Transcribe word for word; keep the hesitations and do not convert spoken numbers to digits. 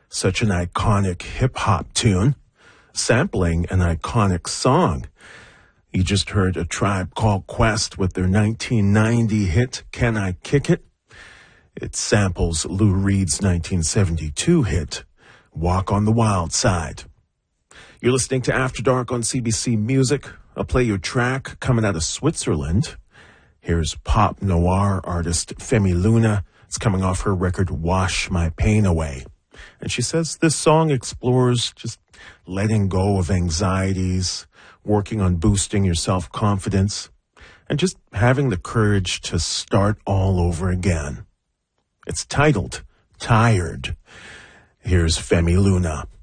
Such an iconic hip-hop tune, sampling an iconic song. You just heard A Tribe Called Quest with their nineteen ninety hit, Can I Kick It? It samples Lou Reed's nineteen seventy-two hit, Walk on the Wild Side. You're listening to After Dark on C B C Music. I'll play your track coming out of Switzerland. Here's pop noir artist Femi Luna. It's coming off her record, Wash My Pain Away. And she says this song explores just letting go of anxieties, working on boosting your self-confidence, and just having the courage to start all over again. It's titled Tired. Here's Femi Luna.